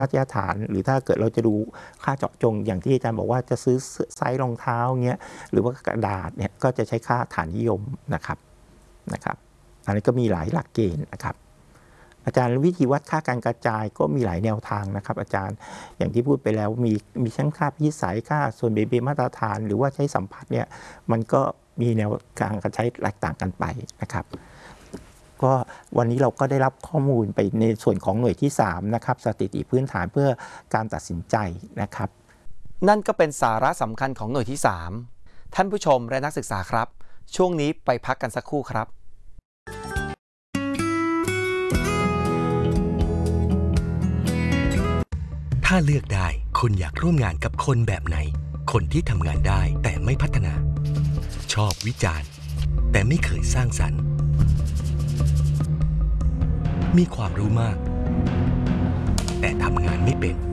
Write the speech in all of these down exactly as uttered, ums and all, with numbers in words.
มาตรฐานหรือถ้าเกิดเราจะดูค่าเจาะจงอย่างที่อาจารย์บอกว่าจะซื้อไซส์รองเท้าเงี้ยหรือว่ากระดาษเนี่ยก็จะใช้ค่าฐานนิยมนะครับนะครับอันนี้ก็มีหลายหลักเกณฑ์นะครับอาจารย์วิธีวัดค่าการกระจายก็มีหลายแนวทางนะครับอาจารย์อย่างที่พูดไปแล้วมีมีทั้งค่าพิสัยค่าส่วนเบเบมาตรฐานหรือว่าใช้สัมผัสเนี่ยมันก็มีแนวการใช้แตกต่างกันไปนะครับก็วันนี้เราก็ได้รับข้อมูลไปในส่วนของหน่วยที่สามนะครับสถิติพื้นฐานเพื่อการตัดสินใจนะครับนั่นก็เป็นสาระสำคัญของหน่วยที่สามท่านผู้ชมและนักศึกษาครับช่วงนี้ไปพักกันสักครู่ครับถ้าเลือกได้คุณอยากร่วมงานกับคนแบบไหนคนที่ทำงานได้แต่ไม่พัฒนาชอบวิจารณ์แต่ไม่เคยสร้างสรรค์มีความรู้มากแต่ทำงานไม่เป็น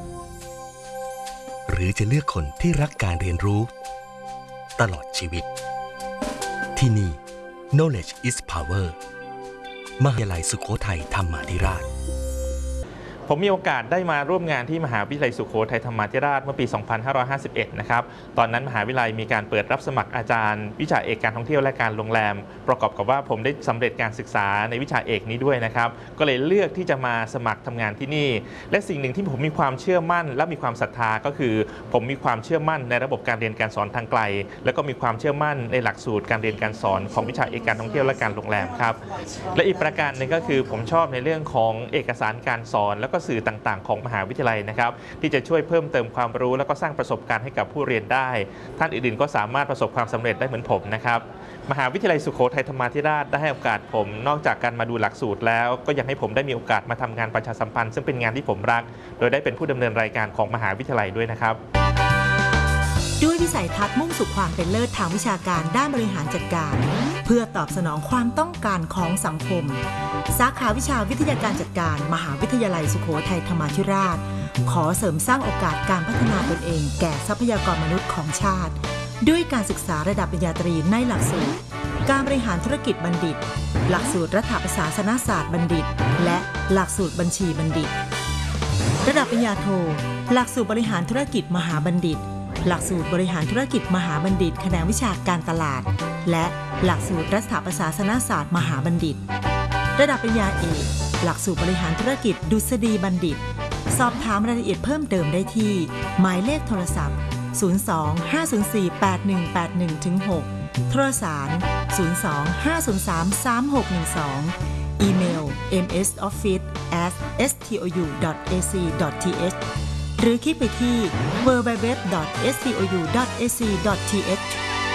หรือจะเลือกคนที่รักการเรียนรู้ตลอดชีวิตที่นี่ Knowledge is Power มหาวิทยาลัยสุโขทัยธรรมาธิราชผมมีโอกาสได้มาร่วมงานที่มหาวิทยาลัยสุโขทัยธรรมาธิราชเมื่อปี สองพันห้าร้อยห้าสิบเอ็ด นะครับตอนนั้นมหาวิทยาลัยมีการเปิดรับสมัครอาจารย์วิชาเอกการท่องเที่ยวและการโรงแรมประกอบกับว่าผมได้สำเร็จการศึกษาในวิชาเอกนี้ด้วยนะครับก็เลยเลือกที่จะมาสมัครทำงานที่นี่และสิ่งหนึ่งที่ผมมีความเชื่อมั่นและมีความศรัทธาก็คือผมมีความเชื่อมั่นในระบบการเรียนการสอนทางไกลแล้วก็มีความเชื่อมั่นในหลักสูตรการเรียนการสอนของวิชาเอกการท่องเที่ยวและการโรงแรมครับและอีกประการหนึ่งก็คือผมชอบในเรื่องของเอกสารการสอนแล้วก็สื่อต่างๆของมหาวิทยาลัยนะครับที่จะช่วยเพิ่มเติมความรู้แล้วก็สร้างประสบการณ์ให้กับผู้เรียนได้ท่านอื่นๆก็สามารถประสบความสำเร็จได้เหมือนผมนะครับมหาวิทยาลัยสุโขทัยธรรมาธิราชได้ให้โอกาสผมนอกจากการมาดูหลักสูตรแล้วก็ยังให้ผมได้มีโอกาสมาทำงานประชาสัมพันธ์ซึ่งเป็นงานที่ผมรักโดยได้เป็นผู้ดำเนินรายการของมหาวิทยาลัยด้วยนะครับด้วยวิสัยทัศน์มุ่งสู่ความเป็นเลิศทางวิชาการด้านบริหารจัดการเพื่อตอบสนองความต้องการของสังคมสาขาวิชาวิทยาการจัดการมหาวิทยาลัยสุโขทัยธรรมาธิราชขอเสริมสร้างโอกาสการพัฒนาตนเองแก่ทรัพยากรมนุษย์ของชาติด้วยการศึกษาระดับปริญญาตรีในหลักสูตรการบริหารธุรกิจบัณฑิตหลักสูตรรัฐประศาสนศาสตร์บัณฑิตและหลักสูตรบัญชีบัณฑิตระดับปริญญาโทหลักสูตรบริหารธุรกิจมหาบัณฑิตหลักสูตรบริหารธุรกิจมหาบัณฑิตแขนงวิชาการตลาดและหลักสูตรรัฐประศาสนศาสตร์มหาบัณฑิตระดับปริญญาเอกหลักสูตรบริหารธุรกิจดุษฎีบัณฑิตสอบถามรายละเอียดเพิ่มเติมได้ที่หมายเลขโทรศัพท์ศูนย์ สอง ห้า ศูนย์ สี่ แปด หนึ่ง แปด หนึ่ง หก โทรสารศูนย์ สอง ห้า ศูนย์ สาม สาม หก หนึ่ง สองอีเมล เอ็ม เอส ออฟฟิศ แอท เอส ที โอ ยู ดอท เอ ซี ดอท ที เอช หรือคลิกไปที่ ดับเบิลยู ดับเบิลยู ดับเบิลยู ดอท เอส ที โอ ยู ดอท เอ ซี ดอท ที เอช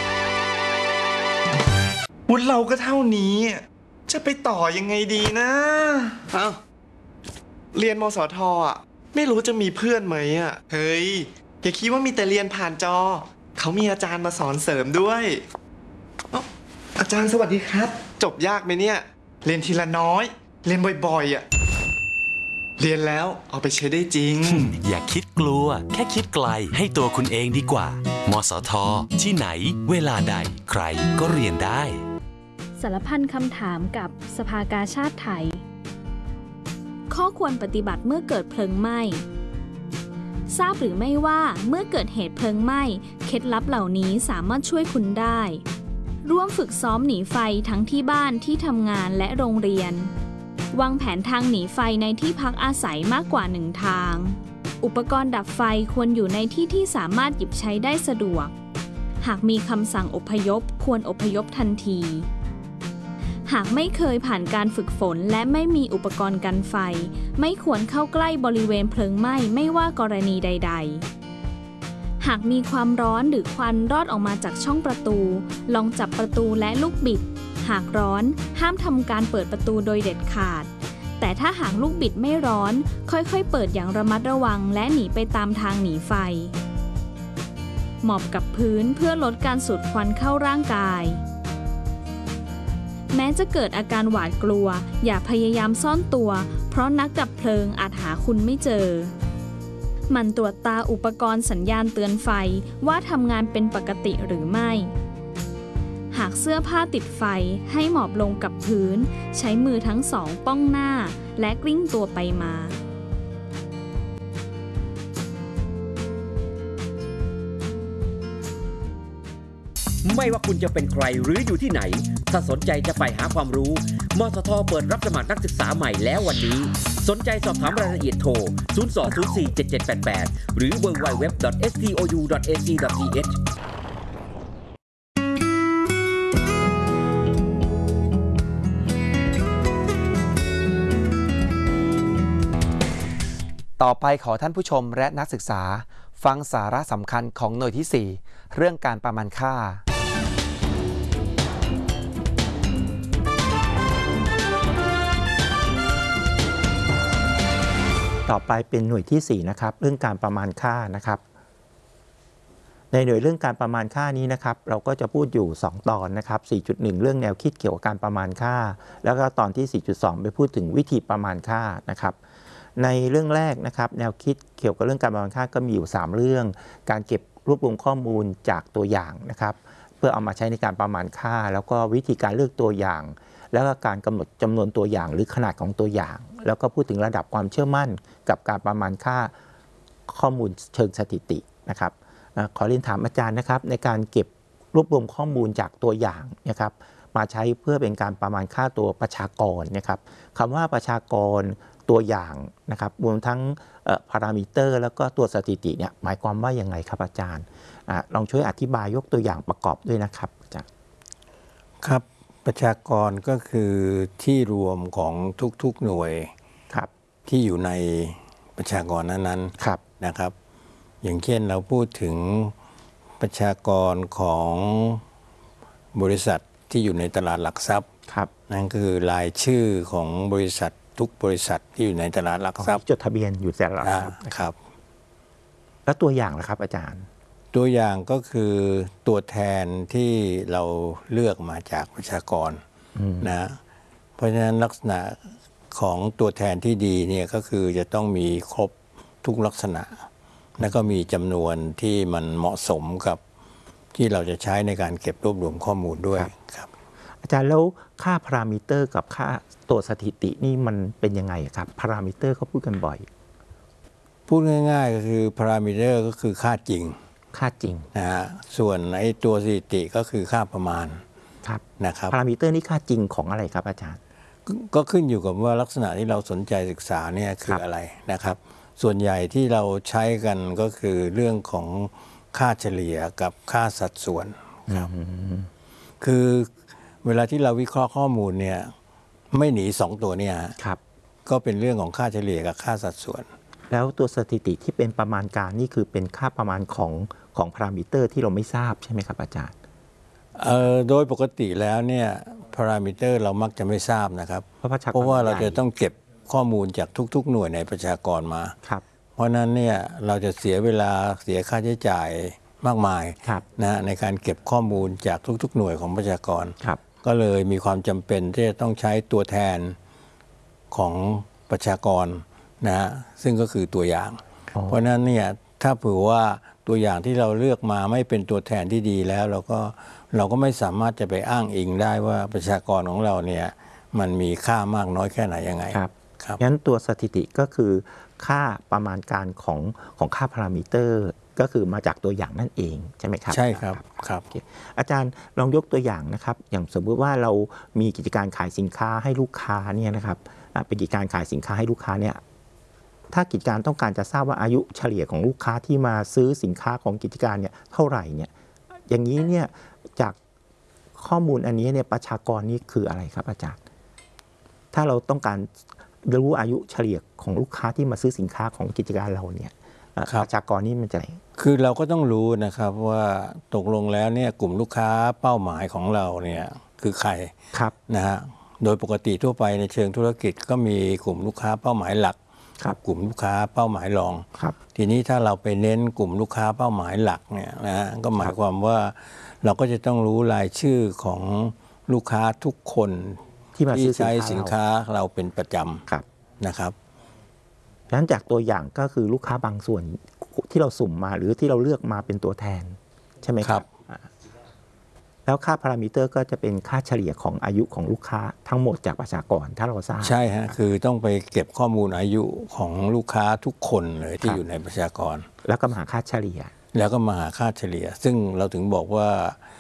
วุฒิเราก็เท่านี้จะไปต่อยังไงดีนะเอ้าเรียนมสทอ่ะไม่รู้จะมีเพื่อนไหมอ่ะเฮ้ยอย่าคิดว่ามีแต่เรียนผ่านจอเขามีอาจารย์มาสอนเสริมด้วยเอ้าอาจารย์สวัสดีครับจบยากไหมเนี่ยเรียนทีละน้อยเรียนบ่อยๆอ่ะเรียนแล้วเอาไปใช้ได้จริงอย่าคิดกลัวแค่คิดไกลให้ตัวคุณเองดีกว่า มสท ที่ไหนเวลาใดใครก็เรียนได้สารพันคำถามกับสภากาชาดไทยข้อควรปฏิบัติเมื่อเกิดเพลิงไหม้ทราบหรือไม่ว่าเมื่อเกิดเหตุเพลิงไหม้เคล็ดลับเหล่านี้สามารถช่วยคุณได้ร่วมฝึกซ้อมหนีไฟทั้งที่บ้านที่ทำงานและโรงเรียนวางแผนทางหนีไฟในที่พักอาศัยมากกว่าหนึ่งทางอุปกรณ์ดับไฟควรอยู่ในที่ที่สามารถหยิบใช้ได้สะดวกหากมีคำสั่งอพยพควรอพยพทันทีหากไม่เคยผ่านการฝึกฝนและไม่มีอุปกรณ์กันไฟไม่ควรเข้าใกล้บริเวณเพลิงไหม้ไม่ว่ากรณีใดๆหากมีความร้อนหรือควันรอดออกมาจากช่องประตูลองจับประตูและลูกบิดหากร้อนห้ามทำการเปิดประตูโดยเด็ดขาดแต่ถ้าหากลูกบิดไม่ร้อนค่อยๆเปิดอย่างระมัดระวังและหนีไปตามทางหนีไฟหมอบกับพื้นเพื่อลดการสูดควันเข้าร่างกายแม้จะเกิดอาการหวาดกลัวอย่าพยายามซ่อนตัวเพราะนักดับเพลิงอาจหาคุณไม่เจอหมั่นตรวจตาอุปกรณ์สัญญาณเตือนไฟว่าทำงานเป็นปกติหรือไม่หากเสื้อผ้าติดไฟให้หมอบลงกับพื้นใช้มือทั้งสองป้องหน้าและกลิ้งตัวไปมาไม่ว่าคุณจะเป็นใครหรืออยู่ที่ไหนถ้าสนใจจะไปหาความรู้มสทเปิดรับสมัครนักศึกษาใหม่แล้ววันนี้สนใจสอบถามรายละเอียดโทรศูนย์ สอง ศูนย์ สี่ เจ็ด เจ็ด แปด แปดหรือ ดับเบิลยู ดับเบิลยู ดับเบิลยู ดอท เอส ที โอ ยู ดอท เอ ซี ดอท ที เอชต่อไปขอท่านผู้ชมและนักศึกษาฟังสาระสำคัญของหน่วยที่ สี่ เรื่องการประมาณค่าต่อไปเป็นหน่วยที่สี่นะครับเรื่องการประมาณค่านะครับในหน่วยเรื่องการประมาณค่านี้นะครับเราก็จะพูดอยู่สองตอนนะครับ สี่จุดหนึ่ง เรื่องแนวคิดเกี่ยวกับการประมาณค่าแล้วก็ตอนที่ สี่จุดสอง ไปพูดถึงวิธีประมาณค่านะครับในเรื่องแรกนะครับแนวคิดเกี่ยวกับเรื่องการประมาณค่าก็มีอยู่สามเรื่องการเก็บรวบรวมข้อมูลจากตัวอย่างนะครับเพื่อเอามาใช้ในการประมาณค่าแล้วก็วิธีการเลือกตัวอย่างแล้วก็การกำหนดจำนวนตัวอย่างหรือขนาดของตัวอย่างแล้วก็พูดถึงระดับความเชื่อมั่นกับการประมาณค่าข้อมูลเชิงสถิตินะครับขอเรียนถามอาจารย์นะครับในการเก็บรวบรวมข้อมูลจากตัวอย่างนะครับมาใช้เพื่อเป็นการประมาณค่าตัวประชากรนะครับคำว่าประชากรตัวอย่างนะครับรวมทั้งพารามิเตอร์แล้วก็ตัวสถิติเนี่ยหมายความว่ายังไงครับอาจารย์อลองช่วยอธิบายยกตัวอย่างประกอบด้วยนะครับอาจารย์ครับประชากรก็คือที่รวมของทุกๆหน่วยครับที่อยู่ในประชากรนั้นๆครับนะครับอย่างเช่นเราพูดถึงประชากรของบริษัทที่อยู่ในตลาดหลักทรัพย์ครับนั่นคือรายชื่อของบริษัททุกบริษัทที่อยู่ในตลาดหลักทรัพย์จดทะเบียนอยู่ในตลาดหลักทรัพย์ครับแล้วตัวอย่างล่ะครับอาจารย์ตัวอย่างก็คือตัวแทนที่เราเลือกมาจากประชากรนะเพราะฉะนั้นลักษณะของตัวแทนที่ดีเนี่ยก็คือจะต้องมีครบทุกลักษณะแล้วก็มีจำนวนที่มันเหมาะสมกับที่เราจะใช้ในการเก็บรวบรวมข้อมูลด้วยครับอาจารย์แล้วค่าพารามิเตอร์กับค่าตัวสถิตินี่มันเป็นยังไงครับพารามิเตอร์เขาพูดกันบ่อยพูดง่ายๆก็คือพารามิเตอร์ก็คือค่าจริงค่าจริงนะฮะส่วนไอ้ตัวสถิติก็คือค่าประมาณครับนะครับพารามิเตอร์นี่ค่าจริงของอะไรครับอาจารย์ก็ขึ้นอยู่กับว่าลักษณะที่เราสนใจศึกษาเนี่ยคืออะไรนะครับส่วนใหญ่ที่เราใช้กันก็คือเรื่องของค่าเฉลี่ยกับค่าสัดส่วนครับคือเวลาที่เราวิเคราะห์ข้อมูลเนี่ยไม่หนีสองตัวเนี่ยครับก็เป็นเรื่องของค่าเฉลี่ยกับค่าสัดส่วนแล้วตัวสถิติที่เป็นประมาณการนี่คือเป็นค่าประมาณของของพารามิเตอร์ที่เราไม่ทราบใช่ไหมครับอาจารย์เอ่อโดยปกติแล้วเนี่ยพารามิเตอร์เรามักจะไม่ทราบนะครับเพราะเพราะว่าเราจะต้องเก็บข้อมูลจากทุกๆหน่วยในประชากรมาครับเพราะนั้นเนี่ยเราจะเสียเวลาเสียค่าใช้จ่ายมากมายนะในการเก็บข้อมูลจากทุกๆหน่วยของประชากรก็เลยมีความจำเป็นที่จะต้องใช้ตัวแทนของประชากรนะฮะซึ่งก็คือตัวอย่างเพราะนั้นเนี่ยถ้าเผื่อว่าตัวอย่างที่เราเลือกมาไม่เป็นตัวแทนที่ดีแล้วเราก็เราก็ไม่สามารถจะไปอ้างอิงได้ว่าประชากรของเราเนี่ยมันมีค่ามากน้อยแค่ไหนยังไงครับงั้นตัวสถิติก็คือค่าประมาณการของของค่าพารามิเตอร์ก็คือมาจากตัวอย่างนั่นเองใช่ไหมครับใช่ครับครับอาจารย์ลองยกตัวอย่างนะครับอย่างสมมติว่าเรามีกิจการขายสินค้าให้ลูกค้าเนี่ยนะครับเป็นกิจการขายสินค้าให้ลูกค้าเนี่ยถ้ากิจการต้องการจะทราบว่าอายุเฉลี่ยของลูกค้าที่มาซื้อสินค้าของกิจการเนี่ยเท่าไหร่เนี่ยอย่างนี้เนี่ยจากข้อมูลอันนี้เนี่ยประชากรนี่คืออะไรครับอาจารย์ถ้าเราต้องการรู้อายุเฉลี่ยของลูกค้าที่มาซื้อสินค้าของกิจการเราเนี่ยประชากรนี่มันจะไหนคือเราก็ต้องรู้นะครับว่าตกลงแล้วเนี่ยกลุ่มลูกค้าเป้าหมายของเราเนี่ยคือใครครับนะฮะโดยปกติทั่วไปในเชิงธุรกิจก็มีกลุ่มลูกค้าเป้าหมายหลักกลุ่มลูกค้าเป้าหมายรองทีนี้ถ้าเราไปเน้นกลุ่มลูกค้าเป้าหมายหลักเนี่ยนะฮะก็หมายความว่าเราก็จะต้องรู้รายชื่อของลูกค้าทุกคนที่มาซื้อใช้สินค้าเราเป็นประจำนะครับดังนั้นจากตัวอย่างก็คือลูกค้าบางส่วนที่เราสุ่มมาหรือที่เราเลือกมาเป็นตัวแทนใช่ไหมครับแล้วค่าพารามิเตอร์ก็จะเป็นค่าเฉลี่ยของอายุของลูกค้าทั้งหมดจากประชากรถ้าเราทราบใช่ฮะคือต้องไปเก็บข้อมูลอายุของลูกค้าทุกคนเลยที่อยู่ในประชากรแล้วก็มาหาค่าเฉลี่ยแล้วก็มาหาค่าเฉลี่ยซึ่งเราถึงบอกว่า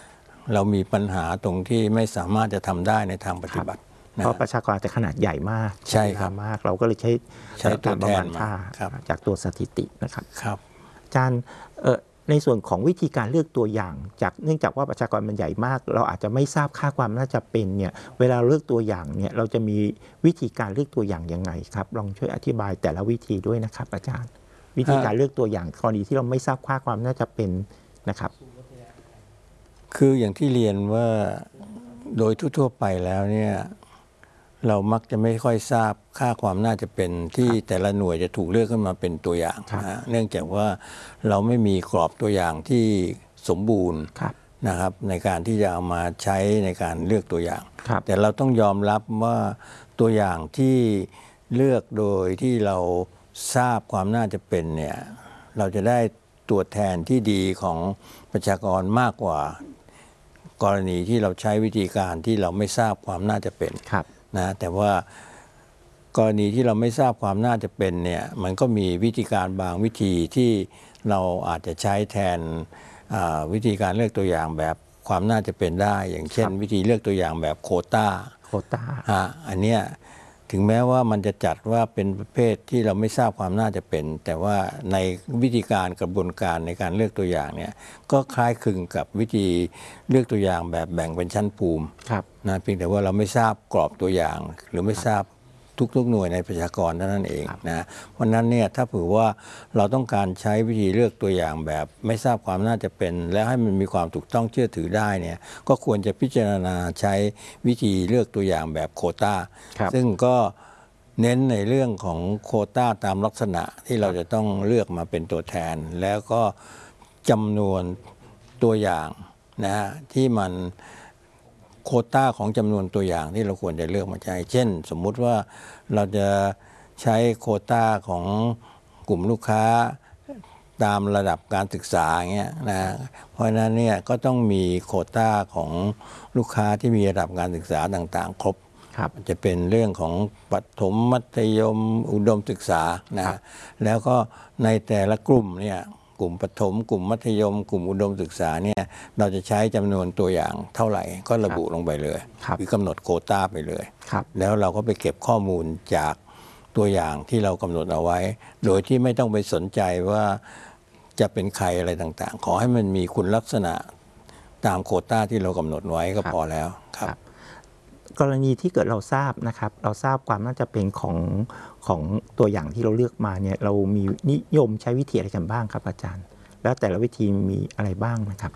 เรามีปัญหาตรงที่ไม่สามารถจะทำได้ในทางปฏิบัติเพราะประชากรจะขนาดใหญ่มากใช่ครับมากเราก็เลยใช้ใช้ตัวแทนมาจากตัวสถิตินะครับครับอาจารย์ในส่วนของวิธีการเลือกตัวอย่างจากเนื่องจากว่าประชากรมันใหญ่มากเราอาจจะไม่ทราบค่าความน่าจะเป็นเนี่ยเวลาเลือกตัวอย่างเนี่ยเราจะมีวิธีการเลือกตัวอย่างยังไงครับลองช่วยอธิบายแต่ละวิธีด้วยนะครับอาจารย์วิธีการเลือกตัวอย่างกรณีที่เราไม่ทราบค่าความน่าจะเป็นนะครับคืออย่างที่เรียนว่าโดยทั่วๆไปแล้วเนี่ยเรามักจะไม่ค่อยทราบค่าความน่าจะเป็นที่แต่ละหน่วยจะถูกเลือกขึ้นมาเป็นตัวอย่างนะเนื่องจากว่าเราไม่มีกรอบตัวอย่างที่สมบูรณ์นะครับในการที่จะเอามาใช้ในการเลือกตัวอย่างแต่เราต้องยอมรับว่าตัวอย่างที่เลือกโดยที่เราทราบความน่าจะเป็นเนี่ยเราจะได้ตัวแทนที่ดีของประชากรมากกว่ากรณีที่เราใช้วิธีการที่เราไม่ทราบความน่าจะเป็นนะแต่ว่ากรณีที่เราไม่ทราบความน่าจะเป็นเนี่ยมันก็มีวิธีการบางวิธีที่เราอาจจะใช้แทนวิธีการเลือกตัวอย่างแบบความน่าจะเป็นได้อย่างเช่นวิธีเลือกตัวอย่างแบบโควต้าโควต้าอันเนี้ยถึงแม้ว่ามันจะจัดว่าเป็นประเภทที่เราไม่ทราบความน่าจะเป็นแต่ว่าในวิธีการกระบวนการในการเลือกตัวอย่างเนี่ยก็คล้ายคลึงกับวิธีเลือกตัวอย่างแบบแบ่งเป็นชั้นภูมินะเพียงแต่ว่าเราไม่ทราบกรอบตัวอย่างหรือไม่ทราบทุกๆหน่วยในประชากรเท่านั้นเองนะเพราะนั้นเนี่ยถ้าถือว่าเราต้องการใช้วิธีเลือกตัวอย่างแบบไม่ทราบความน่าจะเป็นและให้มันมีความถูกต้องเชื่อถือได้เนี่ยก็ควรจะพิจารณาใช้วิธีเลือกตัวอย่างแบบโควต้าซึ่งก็เน้นในเรื่องของโควต้าตามลักษณะที่เราจะต้องเลือกมาเป็นตัวแทนแล้วก็จำนวนตัวอย่างนะฮะที่มันโควต้าของจำนวนตัวอย่างที่เราควรจะเลือกมาใช้เช่นสมมุติว่าเราจะใช้โควต้าของกลุ่มลูกค้าตามระดับการศึกษาอย่างเงี้ยนะเพราะฉะนั้นเนี่ยก็ต้องมีโควต้าของลูกค้าที่มีระดับการศึกษาต่างๆครบจะเป็นเรื่องของประถมมัธยมอุดมศึกษานะแล้วก็ในแต่ละกลุ่มเนี่ยกลุ่มประถมกลุ่มมัธยมกลุ่มอุดมศึกษาเนี่ยเราจะใช้จำนวนตัวอย่างเท่าไหร่ก็ระบุลงไปเลยคือกำหนดโควต้าไปเลยแล้วเราก็ไปเก็บข้อมูลจากตัวอย่างที่เรากำหนดเอาไว้โดยที่ไม่ต้องไปสนใจว่าจะเป็นใครอะไรต่างๆขอให้มันมีคุณลักษณะตามโควต้าที่เรากำหนดไว้ก็พอแล้วครับกรณีที่เกิดเราทราบนะครับเราทราบความน่าจะเป็นของของตัวอย่างที่เราเลือกมาเนี่ยเรามีนิยมใช้วิธีอะไรกันบ้างครับอาจารย์แล้วแต่ละวิธีมีอะไรบ้างนะครับ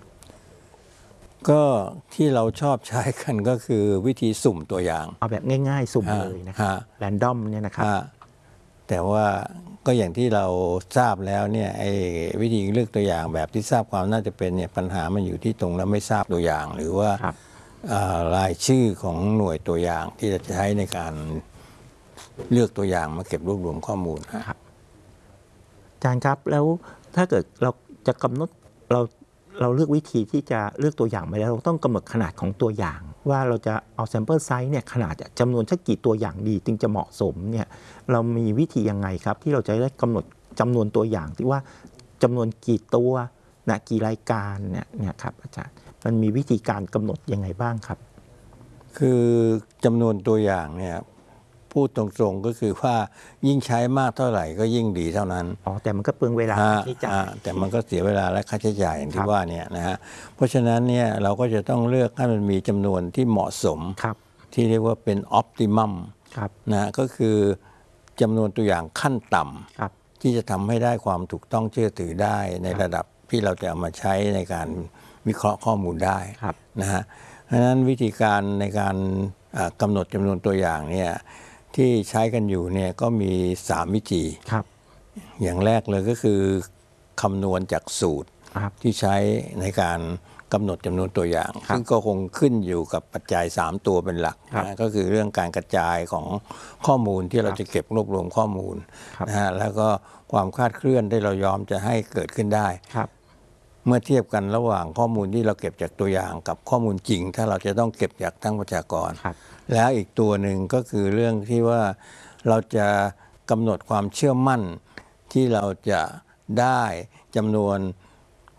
ก็ที่เราชอบใช้กันก็คือวิธีสุ่มตัวอย่างเอาแบบง่ายๆสุ่มเลยนะครับแรนดอมเนี่ยนะครับแต่ว่าก็อย่างที่เราทราบแล้วเนี่ยไอ้วิธีเลือกตัวอย่างแบบที่ทราบความน่าจะเป็นเนี่ยปัญหามันอยู่ที่ตรงแล้วไม่ทราบตัวอย่างหรือว่ารายชื่อของหน่วยตัวอย่างที่จะใช้ในการเลือกตัวอย่างมาเก็บรวบรวมข้อมูลครับอาจารย์ครับแล้วถ้าเกิดเราจะกำหนดเราเราเลือกวิธีที่จะเลือกตัวอย่างไปแล้วเราต้องกำหนดขนาดของตัวอย่างว่าเราจะเอา sample size เนี่ยขนาดจำนวนสักกี่ตัวอย่างดีจึงจะเหมาะสมเนี่ยเรามีวิธียังไงครับที่เราจะได้กำหนดจำนวนตัวอย่างที่ว่าจำนวนกี่ตัวนะกี่รายการเนี่ยเนี่ยครับอาจารย์มันมีวิธีการกำหนดยังไงบ้างครับคือจำนวนตัวอย่างเนี่ยพูดตรงๆก็คือว่ายิ่งใช้มากเท่าไหร่ก็ยิ่งดีเท่านั้นอ๋อแต่มันก็เปลืองเวลาใช้จ่ายแต่มันก็เสียเวลาและค่าใช้จ่ายอย่างที่ว่าเนี่ยนะฮะเพราะฉะนั้นเนี่ยเราก็จะต้องเลือกให้มันมีจำนวนที่เหมาะสมที่เรียกว่าเป็นออ p ติมัมนะก็คือจำนวนตัวอย่างขั้นต่ำที่จะทำให้ได้ความถูกต้องเชื่อถือได้ในระดับที่เราจะเอามาใช้ในการวิเคราะห์ข้อมูลได้นะฮะเพราะฉะนั้นวิธีการในการกำหนดจำนวนตัวอย่างเนี่ยที่ใช้กันอยู่เนี่ยก็มีสามวิธีอย่างแรกเลยก็คือคำนวณจากสูตรที่ใช้ในการกำหนดจำนวนตัวอย่างซึ่งก็คงขึ้นอยู่กับปัจจัยสามตัวเป็นหลักนะก็คือเรื่องการกระจายของข้อมูลที่เราจะเก็บรวบรวมข้อมูลนะฮะแล้วก็ความคลาดเคลื่อนที่เรายอมจะให้เกิดขึ้นได้เมื่อเทียบกันระหว่างข้อมูลที่เราเก็บจากตัวอย่างกับข้อมูลจริงถ้าเราจะต้องเก็บจากทั้งประชากรแล้วอีกตัวหนึ่งก็คือเรื่องที่ว่าเราจะกำหนดความเชื่อมั่นที่เราจะได้จำนวน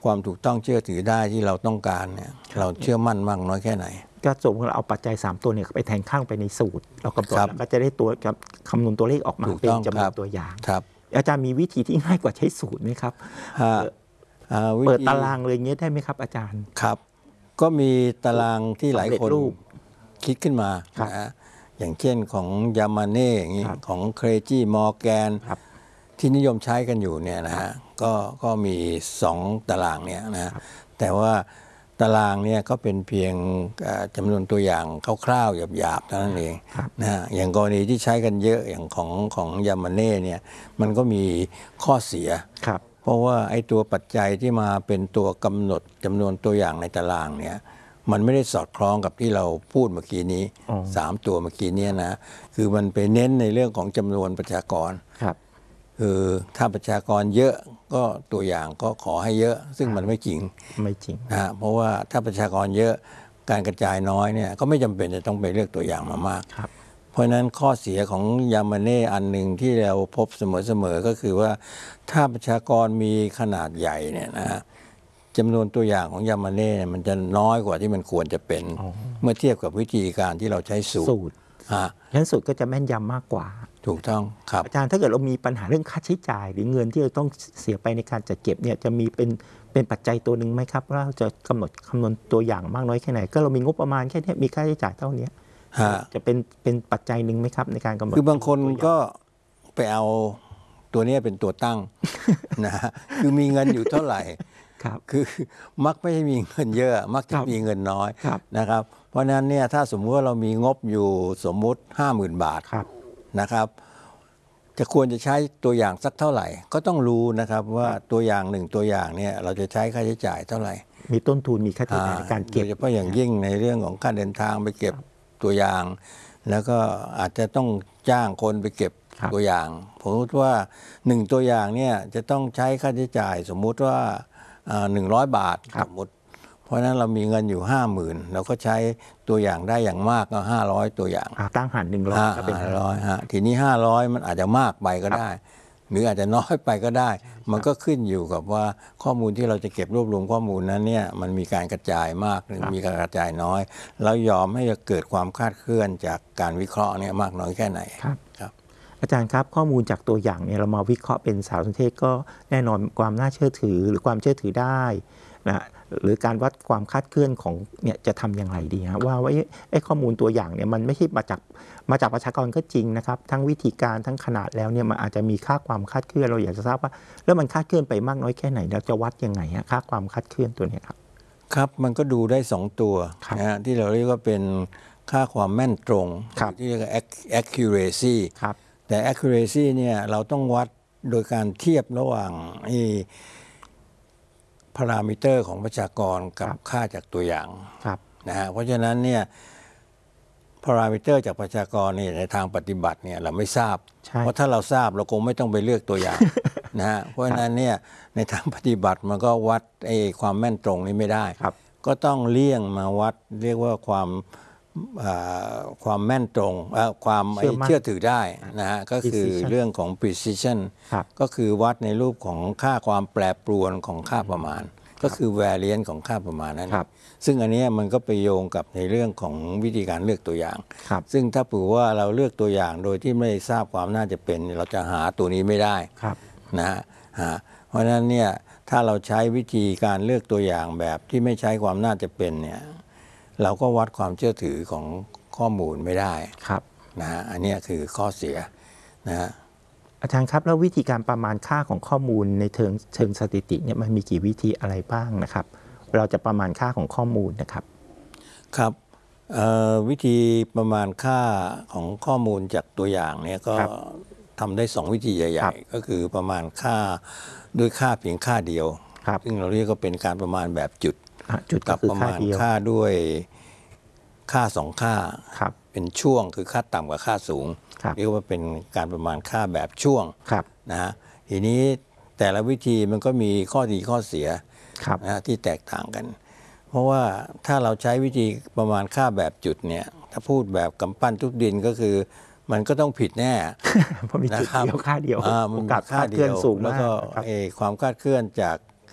ความถูกต้องเชื่อถือได้ที่เราต้องการเนี่ยเราเชื่อมั่นมากน้อยแค่ไหนก็สมมติเราเอาปัจจัยสามตัวเนี่ยไปแทนข้างไปในสูตรเรากำหนดแล้วก็จะได้ตัวคำนวณตัวเลขออกมาเป็นจำนวนตัวอย่างครับอาจารย์มีวิธีที่ง่ายกว่าใช้สูตรไหมครับเปิดตารางเลยเงี้ยได้ไหมครับอาจารย์ครับก็มีตารางที่หลายคนคิดขึ้นมานะอย่างเช่นของยามาเน่อย่างนี้ของเครจี้มอร์แกนที่นิยมใช้กันอยู่เนี่ยนะฮะก็ก็มีสองตารางเนี่ยนะแต่ว่าตารางเนี่ยก็เป็นเพียงจำนวนตัวอย่างคร่าวๆหยาบๆเท่านั้นเองนะฮะอย่างกรณีที่ใช้กันเยอะอย่างของของยามาเน่เนี่ยมันก็มีข้อเสียเพราะว่าไอ้ตัวปัจจัยที่มาเป็นตัวกำหนดจำนวนตัวอย่างในตารางเนี่ยมันไม่ได้สอดคล้องกับที่เราพูดเมื่อกี้นี้สามตัวเมื่อกี้นี้นะคือมันไปเน้นในเรื่องของจำนวนประชากรคือถ้าประชากรเยอะก็ตัวอย่างก็ขอให้เยอะซึ่งมันไม่จริงไม่จริงนะเพราะว่าถ้าประชากรเยอะการกระจายน้อยเนี่ยก็ไม่จำเป็นจะต้องไปเลือกตัวอย่างมามากเพราะฉะนั้นข้อเสียของยามาเน่อันหนึ่งที่เราพบเสมอๆก็คือว่าถ้าประชากรมีขนาดใหญ่เนี่ยนะจำนวนตัวอย่างของยามาเน่มันจะน้อยกว่าที่มันควรจะเป็นเมื่อเทียบกับวิธีการที่เราใช้สูตรฮะงั้นสูตรก็จะแม่นยำมากกว่าถูกต้องครับอาจารย์ถ้าเกิดเรามีปัญหาเรื่องค่าใช้จ่ายหรือเงินที่เราต้องเสียไปในการจัดเก็บเนี่ยจะมีเป็นเป็นปัจจัยตัวหนึ่งไหมครับว่าเราจะกำหนดคำนวณตัวอย่างมากน้อยแค่ไหนก็เรามีงบประมาณแค่นี้มีค่าใช้จ่ายเท่านี้จะเป็นเป็นปัจจัยหนึ่งไหมครับในการกำหนดคือบางคนก็ไปเอาตัวนี้เป็นตัวตั้งนะคือมีเงินอยู่เท่าไหร่คือมักไม่ให้มีเงินเยอะมักจะมีเงินน้อยนะครับเพราะนั้นเนี่ยถ้าสมมติว่าเรามีงบอยู่สมมุติ ห้าหมื่น บาทนะครับจะควรจะใช้ตัวอย่างสักเท่าไหร่ก็ต้องรู้นะครับว่าตัวอย่างหนึ่งตัวอย่างเนี่ยเราจะใช้ค่าใช้จ่ายเท่าไหร่มีต้นทุนมีค่าใช้จ่ายในการเก็บโดยเฉพาะอย่างยิ่งในเรื่องของค่าเดินทางไปเก็บตัวอย่างแล้วก็อาจจะต้องจ้างคนไปเก็บตัวอย่างผมคิดว่าหนึ่งตัวอย่างเนี่ยจะต้องใช้ค่าใช้จ่ายสมมุติว่าหนึ่งร้อยบาทสมมติเพราะฉะนั้นเรามีเงินอยู่ห้าหมื่นเราก็ใช้ตัวอย่างได้อย่างมากก็ห้าร้อยตัวอย่างตั้งหันหนึ่งร้อยก็เป็นห้าร้อยฮะทีนี้ห้าร้อยมันอาจจะมากไปก็ได้หรืออาจจะน้อยไปก็ได้มันก็ขึ้นอยู่กับว่าข้อมูลที่เราจะเก็บรวบรวมข้อมูลนั้นเนี่ยมันมีการกระจายมากหรือมีการกระจายน้อยแล้วยอมให้เกิดความคลาดเคลื่อนจากการวิเคราะห์เนี่ยมากน้อยแค่ไหนครับครับอาจารย์ครับข้อมูลจากตัวอย่างเนี่ยเรามาวิเคราะห์เป็นสารสนเทศก็แน่นอนความน่าเชื่อถือหรือความเชื่อถือได้นะหรือการวัดความคลาดเคลื่อนของเนี่ยจะทำอย่างไรดีฮะว่าว่าไอ้ข้อมูลตัวอย่างเนี่ยมันไม่ใช่มาจากมาจากประชากรก็จริงนะครับทั้งวิธีการทั้งขนาดแล้วเนี่ยมันอาจจะมีค่าความคลาดเคลื่อนเราอยากจะทราบว่าแล้วมันคลาดเคลื่อนไปมากน้อยแค่ไหนเราจะวัดยังไงฮะค่าความคลาดเคลื่อนตัวนี้ครับครับมันก็ดูได้สองตัวนะฮะที่เราเรียกว่าเป็นค่าความแม่นตรงที่เรียกว่า accuracy แต่ accuracy เนี่ยเราต้องวัดโดยการเทียบระหว่างไอ้พารามิเตอร์ของประชากรกับค่าจากตัวอย่างนะฮะเพราะฉะนั้นเนี่ยพารามิเตอร์จากประชากรนี่ในทางปฏิบัติเนี่ยเราไม่ทราบเพราะถ้าเราทราบเราคงไม่ต้องไปเลือกตัวอย่างนะฮะเพราะฉะนั้นเนี่ยในทางปฏิบัติมันก็วัดไอ้ความแม่นตรงนี้ไม่ได้ก็ต้องเลี่ยงมาวัดเรียกว่าความความแม่นตรงความเชื่อถือได้นะฮะก็คือเรื่องของ precision ก็คือวัดในรูปของค่าความแปรปรวนของค่าประมาณก็คือ variance ของค่าประมาณนั้นซึ่งอันนี้มันก็ไปโยงกับในเรื่องของวิธีการเลือกตัวอย่างซึ่งถ้าถือว่าเราเลือกตัวอย่างโดยที่ไม่ทราบความน่าจะเป็นเราจะหาตัวนี้ไม่ได้นะฮะเพราะฉะนั้นเนี่ยถ้าเราใช้วิธีการเลือกตัวอย่างแบบที่ไม่ใช้ความน่าจะเป็นเนี่ยเราก็วัดความเชื่อถือของข้อมูลไม่ได้นะฮะอันนี้คือข้อเสียนะฮะอาจารย์ครับแล้ววิธีการประมาณค่าของข้อมูลในเชิงเชิงสถิติเนี่ยมันมีกี่วิธีอะไรบ้างนะครับเราจะประมาณค่าของข้อมูลนะครับครับวิธีประมาณค่าของข้อมูลจากตัวอย่างเนี่ยก็ทำได้สองวิธีใหญ่ๆก็คือประมาณค่าด้วยค่าเพียงค่าเดียวซึ่งเราเรียกก็เป็นการประมาณแบบจุดจุดกับประมาณค่าด้วยค่าสองค่าเป็นช่วงคือค่าต่ำกับค่าสูงเรียกว่าเป็นการประมาณค่าแบบช่วงนะฮะทีนี้แต่ละวิธีมันก็มีข้อดีข้อเสียนะที่แตกต่างกันเพราะว่าถ้าเราใช้วิธีประมาณค่าแบบจุดเนี่ยถ้าพูดแบบกำปั้นทุบดินก็คือมันก็ต้องผิดแน่เพราะมีจุดเดียวค่าเดียวมันมีค่าเดียวแล้วก็ความคลาดเคลื่อนจาก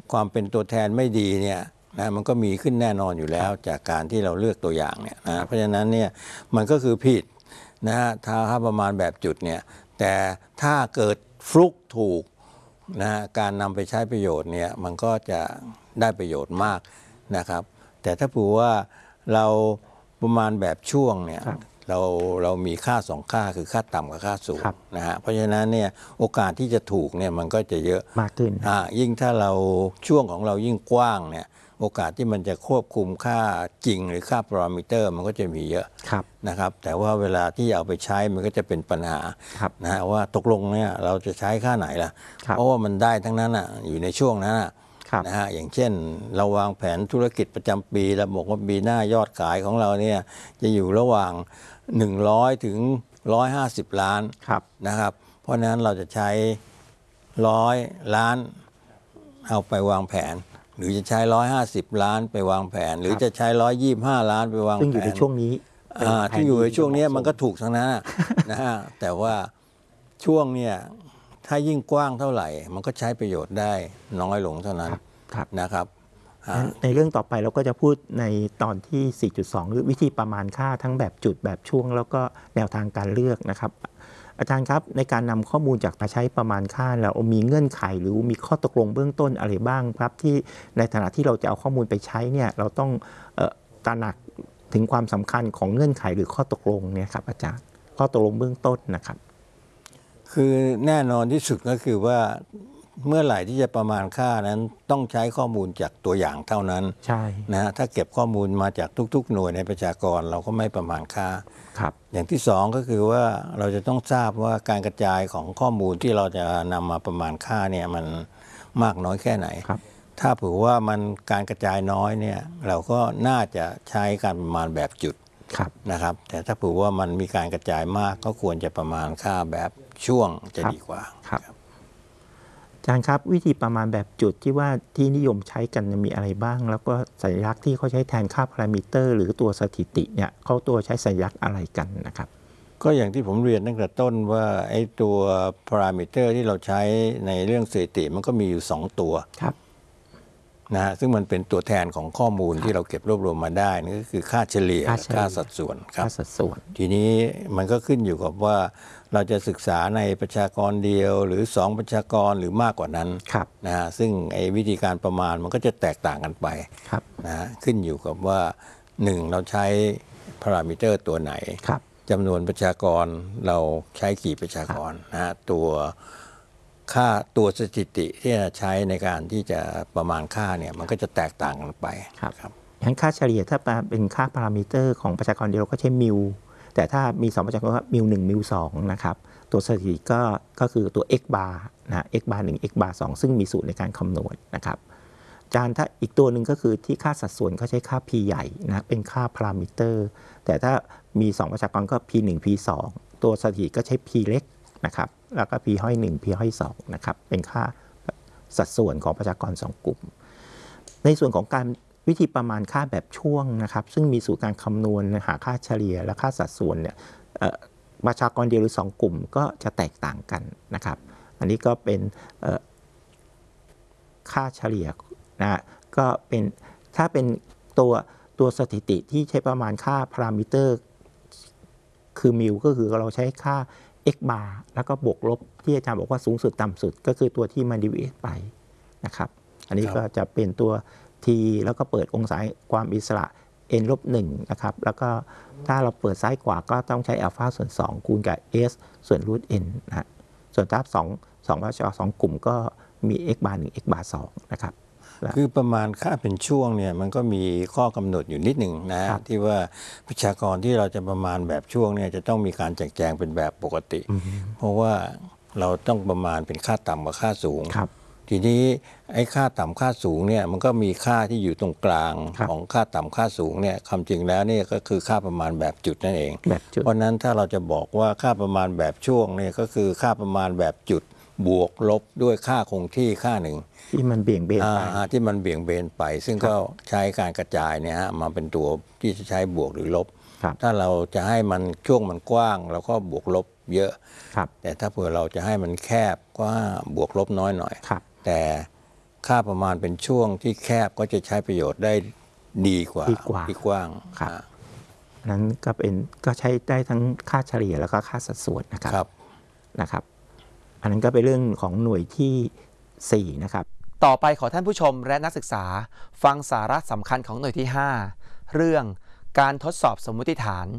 ความเป็นตัวแทนไม่ดีเนี่ยนะมันก็มีขึ้นแน่นอนอยู่แล้วจากการที่เราเลือกตัวอย่างเนี่ยนะเพราะฉะนั้นเนี่ยมันก็คือผิดนะฮะถ้าประมาณแบบจุดเนี่ยแต่ถ้าเกิดฟลุกถูกนะการนำไปใช้ประโยชน์เนี่ยมันก็จะได้ประโยชน์มากนะครับแต่ถ้าผูว่าเราประมาณแบบช่วงเนี่ยเราเรามีค่าสองค่าคือค่าต่ำกับค่าสูงนะฮะเพราะฉะนั้นเนี่ยโอกาสที่จะถูกเนี่ยมันก็จะเยอะมากขึ้นอ่ายิ่งถ้าเราช่วงของเรายิ่งกว้างเนี่ยโอกาสที่มันจะควบคุมค่าจริงหรือค่าพารามิเตอร์มันก็จะมีเยอะนะครับแต่ว่าเวลาที่เอาไปใช้มันก็จะเป็นปัญหานะฮะว่าตกลงเนี่ยเราจะใช้ค่าไหนล่ะเพราะว่ามันได้ทั้งนั้นอ่ะอยู่ในช่วงนั้นนะฮะอย่างเช่นเราวางแผนธุรกิจประจำปีเราบอกว่าปีหน้ายอดขายของเราเนี่ยจะอยู่ระหว่างหนึ่งร้อยถึงหนึ่งร้อยห้าสิบล้านนะครับเพราะฉะนั้นเราจะใช้ร้อยล้านเอาไปวางแผนหรือจะใช้ร้อยห้าสิบล้านไปวางแผนหรือจะใช้ร้อยยี่สิบห้าล้านไปวางแผนซึ่งอยู่ในช่วงนี้อ่าที่อยู่ในช่วงนี้มันก็ถูกทั้งนั้นนะฮะแต่ว่าช่วงเนี่ยถ้ายิ่งกว้างเท่าไหร่มันก็ใช้ประโยชน์ได้น้อยลงเท่านั้นนะครับในเรื่องต่อไปเราก็จะพูดในตอนที่ สี่จุดสอง หรือวิธีประมาณค่าทั้งแบบจุดแบบช่วงแล้วก็แนวทางการเลือกนะครับอาจารย์ครับในการนำข้อมูลจากมาใช้ประมาณค่าแล้วมีเงื่อนไขหรือมีข้อตกลงเบื้องต้นอะไรบ้างครับที่ในฐานะที่เราจะเอาข้อมูลไปใช้เนี่ยเราต้องเอ่อตระหนักถึงความสำคัญของเงื่อนไขหรือข้อตกลงเนี่ยครับอาจารย์ข้อตกลงเบื้องต้นนะครับคือแน่นอนที่สุดก็คือว่าเมื่อไหร่ที่จะประมาณค่านั้นต้องใช้ข้อมูลจากตัวอย่างเท่านั้นใช่นะฮะถ้าเก็บข้อมูลมาจากทุกๆหน่วยในประชากรเราก็ไม่ประมาณค่าครับอย่างที่สองก็คือว่าเราจะต้องทราบว่าการกระจายของข้อมูลที่เราจะนำมาประมาณค่าเนี่ยมันมากน้อยแค่ไหนครับถ้าถือว่ามันการกระจายน้อยเนี่ยเราก็น่าจะใช้การประมาณแบบจุดนะครับแต่ถ้าถือว่ามันมีการกระจายมากก็ควรจะประมาณค่าแบบช่วงจะดีกว่าครับอาจารย์ครับวิธีประมาณแบบจุดที่ว่าที่นิยมใช้กันมีอะไรบ้างแล้วก็สัญลักษณ์ที่เขาใช้แทนค่าพารามิเตอร์หรือตัวสถิติเนี่ยเขาตัวใช้สัญลักษณ์อะไรกันนะครับก็อย่างที่ผมเรียนตั้งแต่ต้นว่าไอ้ตัวพารามิเตอร์ที่เราใช้ในเรื่องสถิติมันก็มีอยู่สองตัวนะฮะซึ่งมันเป็นตัวแทนของข้อมูลที่เราเก็บรวบรวมมาได้นั่นก็คือค่าเฉลี่ยค่าสัดส่วนครับค่าสัดส่วนทีนี้มันก็ขึ้นอยู่กับว่าเราจะศึกษาในประชากรเดียวหรือสองประชากรหรือมากกว่านั้นนะฮะซึ่งไอ้วิธีการประมาณมันก็จะแตกต่างกันไปนะฮะขึ้นอยู่กับว่าหนึ่งเราใช้พารามิเตอร์ตัวไหนจำนวนประชากรเราใช้กี่ประชากรนะฮะตัวค่าตัวสถิติที่จะใช้ในการที่จะประมาณค่าเนี่ยมันก็จะแตกต่างกันไปครับงั้นค่าเฉลี่ยถ้าเป็นค่าพารามิเตอร์ของประชากรเดียวก็ใช้มิลแต่ถ้ามีสองประชากรก็มิลหนึ่งมิลสองนะครับตัวสถิติก็ก็คือตัว x bar นะ x bar หนึ่ง x bar สองซึ่งมีสูตรในการคำนวณนะครับจานถ้าอีกตัวหนึ่งก็คือที่ค่าสัดส่วนเขาใช้ค่า p ใหญ่นะเป็นค่าพารามิเตอร์แต่ถ้ามีสองประชากรก็ p หนึ่ง p สองตัวสถิติก็ใช้ p เล็กนะครับแล้วก็ p ห้อยหนึ่ง p ห้อยสองนะครับเป็นค่าสัดส่วนของประชากรสองกลุ่มในส่วนของการวิธีประมาณค่าแบบช่วงนะครับซึ่งมีสูตรการคำนวณหาค่าเฉลี่ยและค่าสัดส่วนเนี่ยประชากรเดียวหรือสองกลุ่มก็จะแตกต่างกันนะครับอันนี้ก็เป็นค่าเฉลี่ยนะก็เป็นถ้าเป็นตัวตัวสถิติที่ใช้ประมาณค่าพารามิเตอร์คือมิลก็คือเราใช้ค่า x bar แล้วก็บวกลบที่อาจารย์บอกว่าสูงสุดต่ำสุดก็คือตัวที่มันดิวิเอทไปนะครับอันนี้ก็จะเป็นตัว t แล้วก็เปิดองศาความอิสระ n ลบหนึ่งนะครับแล้วก็ถ้าเราเปิดซ้ายขวาก็ต้องใช้อัลฟาส่วนสองคูณกับ s ส่วนรูท n นะส่วนถ้าสองสองประชากรสองกลุ่มก็มี x bar หนึ่ง x bar สองนะครับคือประมาณค่าเป็นช่วงเนี่ยมันก็มีข้อกำหนดอยู่นิดหนึ่งนะที่ว่าประชากรที่เราจะประมาณแบบช่วงเนี่ยจะต้องมีการแจกแจงเป็นแบบปกติเพราะว่าเราต้องประมาณเป็นค่าต่ำกับค่าสูงทีนี้ไอ้ค่าต่ำค่าสูงเนี่ยมันก็มีค่าที่อยู่ตรงกลางของค่าต่ำค่าสูงเนี่ยความจริงแล้วเนี่ยก็คือค่าประมาณแบบจุดนั่นเองเพราะนั้นถ้าเราจะบอกว่าค่าประมาณแบบช่วงเนี่ยก็คือค่าประมาณแบบจุดบวกลบด้วยค่าคงที่ค่าหนึ่งที่มันเบี่ยงเบนไปที่มันเบี่ยงเบนไปซึ่งก็ใช้การกระจายเนี่ยฮะมาเป็นตัวที่จะใช้บวกหรือลบถ้าเราจะให้มันช่วงมันกว้างเราก็บวกลบเยอะแต่ถ้าเผื่อเราจะให้มันแคบก็บวกลบน้อยหน่อยแต่ค่าประมาณเป็นช่วงที่แคบก็จะใช้ประโยชน์ได้ดีกว่าดีกว่าที่กว้างครับนั้นก็เป็นก็ใช้ได้ทั้งค่าเฉลี่ยแล้วก็ค่าสัดส่วนนะครับครับนะครับ อันนั้นก็เป็นเรื่องของหน่วยที่สี่นะครับต่อไปขอท่านผู้ชมและนักศึกษาฟังสาระสำคัญของหน่วยที่ห้าเรื่องการทดสอบสมมุติฐาน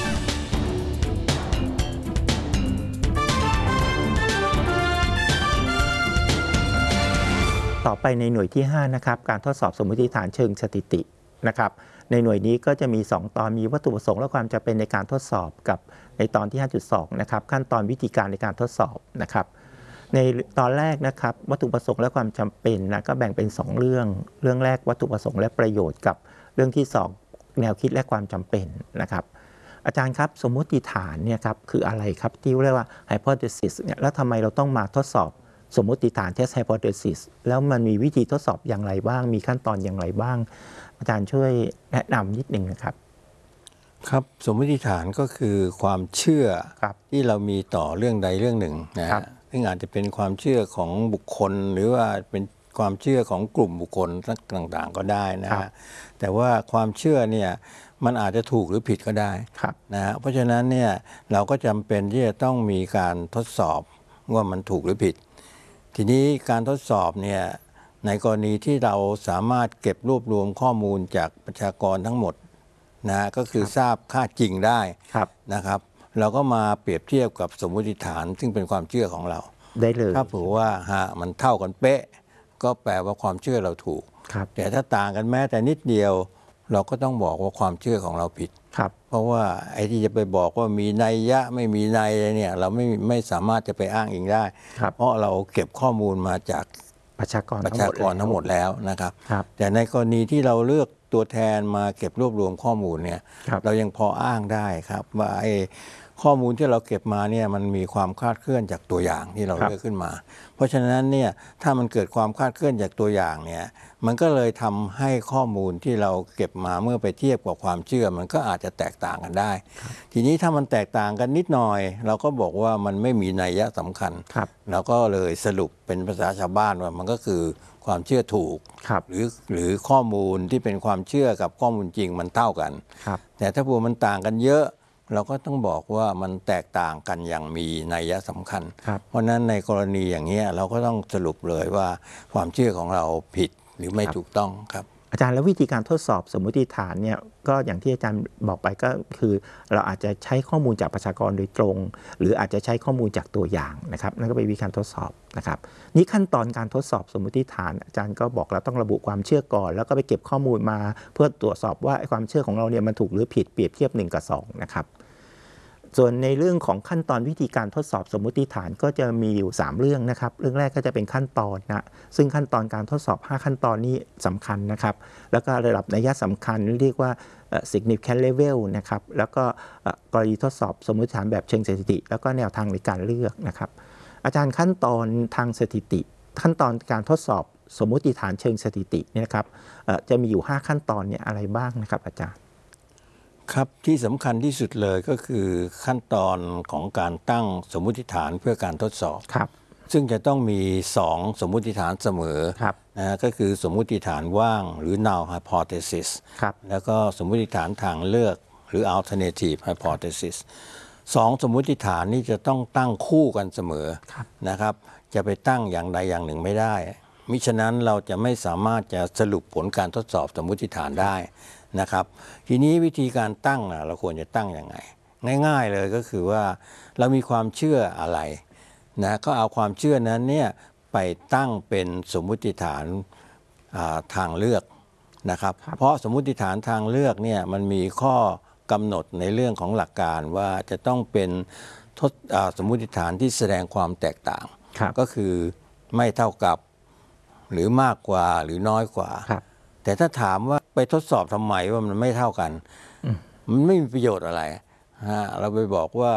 ต่อไปในหน่วยที่ห้านะครับการทดสอบสมมุติฐานเชิงสถิตินะครับในหน่วยนี้ก็จะมีสองตอนมีวัตถุประสงค์และความจำเป็นในการทดสอบกับในตอนที่ ห้าจุดสอง นะครับขั้นตอนวิธีการในการทดสอบนะครับในตอนแรกนะครับวัตถุประสงค์และความจำเป็นนะก็แบ่งเป็นสองเรื่องเรื่องแรกวัตถุประสงค์และประโยชน์กับเรื่องที่สองแนวคิดและความจำเป็นนะครับอาจารย์ครับสมมุติฐานเนี่ยครับคืออะไรครับที่เรียกว่า hypothesis เนี่ยแล้วทำไมเราต้องมาทดสอบสมมุติฐาน test hypothesis แล้วมันมีวิธีทดสอบอย่างไรบ้างมีขั้นตอนอย่างไรบ้างอาจารย์ช่วยแนะนำนิดนึงนะครับครับสมมติฐานก็คือความเชื่อที่เรามีต่อเรื่องใดเรื่องหนึ่งนะฮะซึ่งอาจจะเป็นความเชื่อของบุคคลหรือว่าเป็นความเชื่อของกลุ่มบุคคลต่างๆก็ได้นะฮะแต่ว่าความเชื่อเนี่ยมันอาจจะถูกหรือผิดก็ได้นะฮะเพราะฉะนั้นเนี่ยเราก็จำเป็นที่จะต้องมีการทดสอบว่ามันถูกหรือผิดทีนี้การทดสอบเนี่ยในกรณีที่เราสามารถเก็บรวบรวมข้อมูลจากประชากรทั้งหมดนะก็คือทราบค่าจริงได้นะครับเราก็มาเปรียบเทียบกับสมมุติฐานซึ่งเป็นความเชื่อของเราได้เลยถ้าถือว่าฮะมันเท่ากันเป๊ะก็แปลว่าความเชื่อเราถูกแต่ถ้าต่างกันแม้แต่นิดเดียวเราก็ต้องบอกว่าความเชื่อของเราผิดเพราะว่าไอ้ที่จะไปบอกว่ามีนัยยะไม่มีนัยเนี่ยเราไม่ไม่สามารถจะไปอ้างอิงได้เพราะเราเก็บข้อมูลมาจากประชากรประชากรทั้งหมดแล้วนะครับแต่ในกรณีที่เราเลือกตัวแทนมาเก็บรวบรวมข้อมูลเนี่ยเรายังพออ้างได้ครับว่าไอ้ข้อมูลที่เราเก็บมาเนี่ยมันมีความคลาดเคลื่อนจากตัวอย่างที่เราเลือกขึ้นมาเพราะฉะนั้นเนี่ยถ้ามันเกิดความคลาดเคลื่อนจากตัวอย่างเนี่ยมันก็เลยทำให้ข้อมูลที่เราเก็บมาเมื่อไปเทียบกับความเชื่อมันก็อาจจะแตกต่างกันได้ทีนี้ถ้ามันแตกต่างกันนิดหน่อยเราก็บอกว่ามันไม่มีนัยยะสำคัญเราก็เลยสรุปเป็นภาษาชาวบ้านว่ามันก็คือความเชื่อถูกหรือหรือข้อมูลที่เป็นความเชื่อกับข้อมูลจริงมันเท่ากันแต่ถ้าพวกมันต่างกันเยอะเราก็ต้องบอกว่ามันแตกต่างกันอย่างมีนัยสำคัญเพราะนั้นในกรณีอย่างนี้เราก็ต้องสรุปเลยว่าความเชื่อของเราผิดหรือไม่ถูกต้องครับอาจารย์แล้ววิธีการทดสอบสมมุติฐานเนี่ยก็อย่างที่อาจารย์บอกไปก็คือเราอาจจะใช้ข้อมูลจากประชากรโดยตรงหรืออาจจะใช้ข้อมูลจากตัวอย่างนะครับนั่นก็เป็นวิธีการทดสอบนะครับนี่ขั้นตอนการทดสอบสมมุติฐานอาจารย์ก็บอกเราต้องระบุความเชื่อก่อนแล้วก็ไปเก็บข้อมูลมาเพื่อตรวจสอบว่าความเชื่อของเราเนี่ยมันถูกหรือผิดเปรียบเทียบหนึ่งกับสองนะครับส่วนในเรื่องของขั้นตอนวิธีการทดสอบสมมุติฐานก็จะมีอยู่สามเรื่องนะครับเรื่องแรกก็จะเป็นขั้นตอนนะซึ่งขั้นตอนการทดสอบห้าขั้นตอนนี้สำคัญนะครับแล้วก็ระดับนัยสำคัญเรียกว่า significant level นะครับแล้วก็กรณีทดสอบสมมุติฐานแบบเชิงสถิติแล้วก็แนวทางในการเลือกนะครับอาจารย์ขั้นตอนทางสถิติขั้นตอนการทดสอบสมมุติฐานเชิงสถิติเนี่ยนะครับจะมีอยู่ห้าขั้นตอนเนี่ยอะไรบ้างนะครับอาจารย์ครับที่สำคัญที่สุดเลยก็คือขั้นตอนของการตั้งสมมุติฐานเพื่อการทดสอบซึ่งจะต้องมีสองสมมุติฐานเสมอนะก็คือสมมุติฐานว่างหรือ null hypothesis แล้วก็สมมุติฐานทางเลือกหรือ alternative hypothesis สองสมมุติฐานนี้จะต้องตั้งคู่กันเสมอนะครับจะไปตั้งอย่างใดอย่างหนึ่งไม่ได้มิฉะนั้นเราจะไม่สามารถจะสรุปผลการทดสอบสมมุติฐานได้นะครับทีนี้วิธีการตั้งเราควรจะตั้งยังไงง่ายๆเลยก็คือว่าเรามีความเชื่ออะไรนะก็เอาความเชื่อนั้นเนี่ยไปตั้งเป็นสมมุติฐานทางเลือกนะครับเพราะสมมุติฐานทางเลือกเนี่ยมันมีข้อกำหนดในเรื่องของหลักการว่าจะต้องเป็นทดสมมุติฐานที่แสดงความแตกต่างก็คือไม่เท่ากับหรือมากกว่าหรือน้อยกว่าแต่ถ้าถามว่าไปทดสอบทำไมว่ามันไม่เท่ากันมันไม่มีประโยชน์อะไรฮะเราไปบอกว่า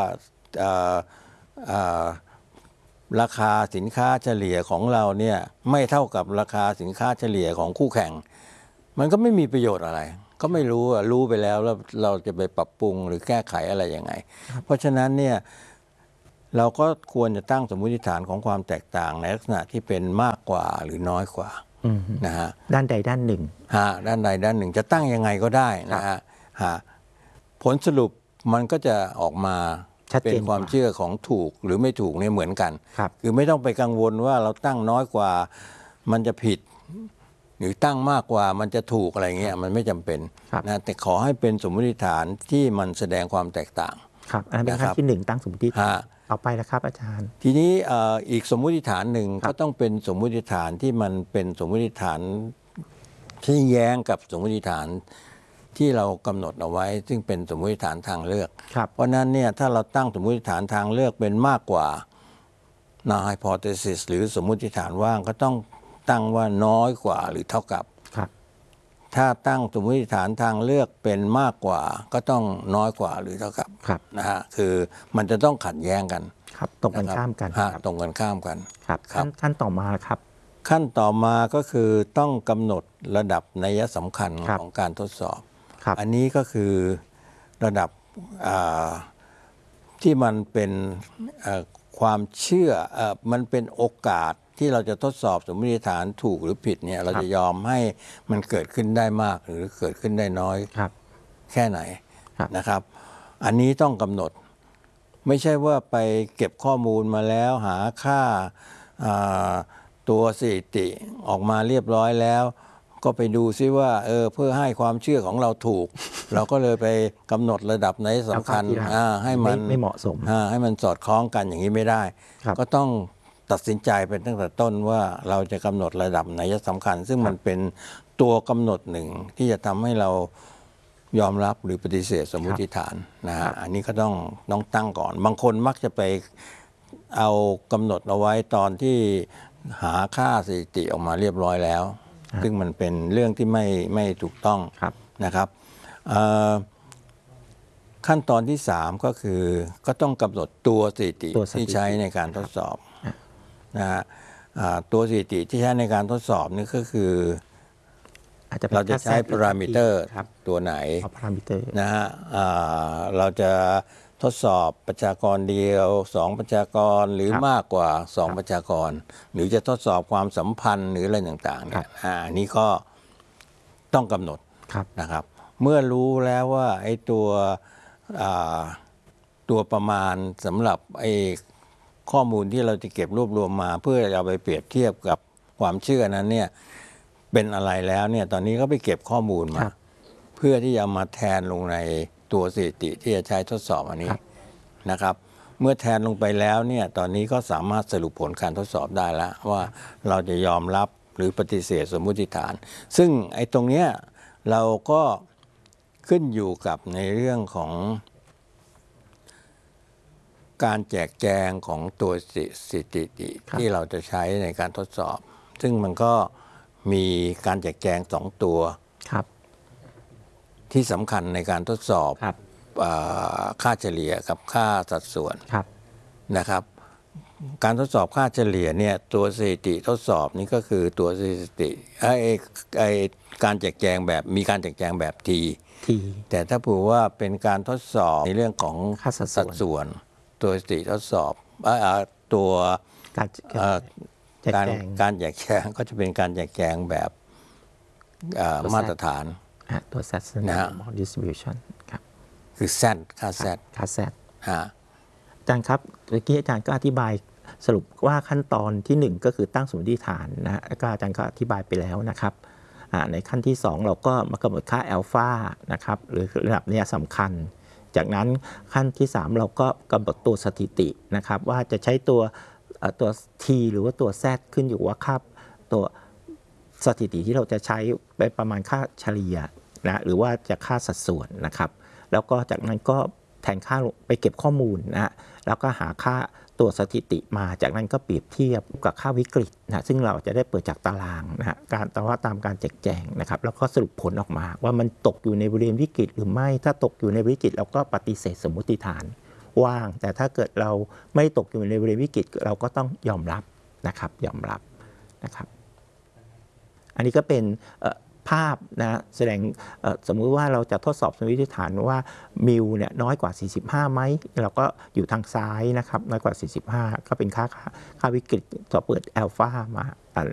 ราคาสินค้าเฉลี่ยของเราเนี่ยไม่เท่ากับราคาสินค้าเฉลี่ยของคู่แข่งมันก็ไม่มีประโยชน์อะไรก็ไม่รู้รู้ไปแล้วแล้วเราจะไปปรับปรุงหรือแก้ไขอะไรยังไงเพราะฉะนั้นเนี่ยเราก็ควรจะตั้งสมมุติฐานของความแตกต่างในลักษณะที่เป็นมากกว่าหรือน้อยกว่านะฮะด้านใดด้านหนึ่งฮะด้านใดด้านหนึ่งจะตั้งยังไงก็ได้นะฮะฮะผลสรุปมันก็จะออกมาเป็นความเชื่อของถูกหรือไม่ถูกเนี่ยเหมือนกันคือไม่ต้องไปกังวลว่าเราตั้งน้อยกว่ามันจะผิดหรือตั้งมากกว่ามันจะถูกอะไรเงี้ยมันไม่จำเป็นนะแต่ขอให้เป็นสมมติฐานที่มันแสดงความแตกต่างครับอันนั้นเป็นขั้นที่หนึ่งตั้งสมมติฐานเอาไปแล้วครับอาจารย์ทีนี้อีกสมมติฐานหนึ่งก็ต้องเป็นสมมติฐานที่มันเป็นสมมติฐานที่แย้งกับสมมติฐานที่เรากำหนดเอาไว้ซึ่งเป็นสมมติฐานทางเลือกเพราะนั้นเนี่ยถ้าเราตั้งสมมติฐานทางเลือกเป็นมากกว่า null hypothesis หรือสมมติฐานว่างก็ต้องตั้งว่าน้อยกว่าหรือเท่ากับถ้าตั้งสมมติฐานทางเลือกเป็นมากกว่าก็ต้องน้อยกว่าหรือเท่ากับนะฮะคือมันจะต้องขัดแย้งกันครับตรงกันข้ามกันตรงกันข้ามกันครับขั้นต่อมาครับขั้นต่อมาก็คือต้องกำหนดระดับนัยสำคัญของการทดสอบอันนี้ก็คือระดับที่มันเป็นความเชื่อมันเป็นโอกาสที่เราจะทดสอบสมมติฐานถูกหรือผิดเนี่ยเราจะยอมให้มันเกิดขึ้นได้มากหรือเกิดขึ้นได้น้อยแค่ไหนนะครับอันนี้ต้องกำหนดไม่ใช่ว่าไปเก็บข้อมูลมาแล้วหาค่าตัวสถิติออกมาเรียบร้อยแล้วก็ไปดูซิว่าเออเพื่อให้ความเชื่อของเราถูก เราก็เลยไปกำหนดระดับไหนสำคัญให้มันไม่เหมาะสมให้มันสอดคล้องกันอย่างนี้ไม่ได้ก็ต้องตัดสินใจเป็นตั้งแต่ต้นว่าเราจะกำหนดระดับไหนสำคัญซึ่งมันเป็นตัวกำหนดหนึ่งที่จะทำให้เรายอมรับหรือปฏิเสธสมมติฐานนะฮะอันนี้ก็ต้องต้องตั้งก่อนบางคนมักจะไปเอากำหนดเอาไว้ตอนที่หาค่าสถิติออกมาเรียบร้อยแล้วซึ่งมันเป็นเรื่องที่ไม่ไม่ถูกต้องนะครับขั้นตอนที่สามก็คือก็ต้องกำหนดตัวสถิติที่ใช้ในการทดสอบนะฮะตัวสถิติที่ใช้ในการทดสอบนี่ก็คือเราจะใช้พารามิเตอร์ตัวไหนนะฮะเราจะทดสอบประชากรเดียวสองประชากรหรือมากกว่าสองประชากรหรือจะทดสอบความสัมพันธ์หรืออะไรต่างๆเนี่ยอันนี้ก็ต้องกำหนดนะครับเมื่อรู้แล้วว่าไอ้ตัวตัวประมาณสำหรับไอ้ข้อมูลที่เราจะเก็บรวบรวมมาเพื่อเอาไปเปรียบเทียบกับความเชื่อนั้นเนี่ยเป็นอะไรแล้วเนี่ยตอนนี้ก็ไปเก็บข้อมูลมาเพื่อที่จะมาแทนลงในตัวสถิติที่จะใช้ทดสอบอันนี้นะครับเมื่อแทนลงไปแล้วเนี่ยตอนนี้ก็สามารถสรุปผลการทดสอบได้แล้วว่าเราจะยอมรับหรือปฏิเสธสมมุติฐานซึ่งไอ้ตรงเนี้ยเราก็ขึ้นอยู่กับในเรื่องของการแจกแจงของตัวสถิติที่เราจะใช้ในการทดสอบซึ่งมันก็มีการแจกแจงสองตัวที่สำคัญในการทดสอบค่าเฉลี่ยกับค่าสัดส่วนนะครับการทดสอบค่าเฉลี่ยเนี่ยตัวสถิติทดสอบนี่ก็คือตัวสถิติไอ้ไอ้การแจกแจงแบบมีการแจกแจงแบบ T แต่ถ้าพูดว่าเป็นการทดสอบในเรื่องของค่าสัดส่วนตัวสถิติทดสอบตัวการการแจกแจงก็จะเป็นการแจกแจงแบบมาตรฐานตัว Z distribution ครับคือ Z ค่า Z ค่า Z อาจารย์ครับเมื่อกี้อาจารย์ก็อธิบายสรุปว่าขั้นตอนที่หนึ่งก็คือตั้งสมมติฐานนะแล้วก็อาจารย์ก็อธิบายไปแล้วนะครับในขั้นที่สองเราก็มากำหนดค่าอัลฟานะครับหรือระดับนี้สำคัญจากนั้นขั้นที่สามเราก็กำหนดตัวสถิตินะครับว่าจะใช้ตัวตัว T หรือว่าตัว Z ขึ้นอยู่ว่าค่าตัวสถิติที่เราจะใช้เป็นประมาณค่าเฉลี่ยนะหรือว่าจะค่าสัดส่วนนะครับแล้วก็จากนั้นก็แทนค่าไปเก็บข้อมูลนะแล้วก็หาค่าตัวสถิติมาจากนั้นก็เปรียบเทียบกับค่าวิกฤตนะซึ่งเราจะได้เปิดจากตารางนะฮะการแต่ว่าตามการแจกแจงนะครับแล้วก็สรุปผลออกมาว่ามันตกอยู่ในบริเวณวิกฤตหรือไม่ถ้าตกอยู่ในวิกฤตเราก็ปฏิเสธสมมติฐานว่างแต่ถ้าเกิดเราไม่ตกอยู่ในบริเวณวิกฤตเราก็ต้องยอมรับนะครับยอมรับนะครับอันนี้ก็เป็นภาพนะแสดงสมมุติว่าเราจะทดสอบสมมติฐานว่ามิวเนี่ยน้อยกว่าสี่สิบห้าไหมเราก็อยู่ทางซ้ายนะครับน้อยกว่าสี่สิบห้าก็เป็นค่าค่าวิกฤตต่อเปิดอัลฟามา